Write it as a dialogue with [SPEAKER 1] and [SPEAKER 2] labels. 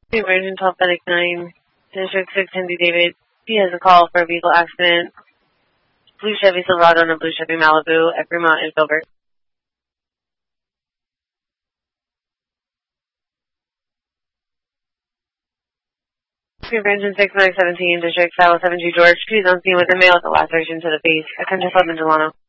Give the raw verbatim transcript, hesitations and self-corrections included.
[SPEAKER 1] Emergent twelve Fennec nine, District six, Cindy David. He has a call for a vehicle accident. Blue Chevy Silverado and a blue Chevy Malibu at Fremont and Gilbert. Engine six nine seventeen, District five oh seven G George. Please don't see with the mail at the last version to the base. Attention Club in Delano.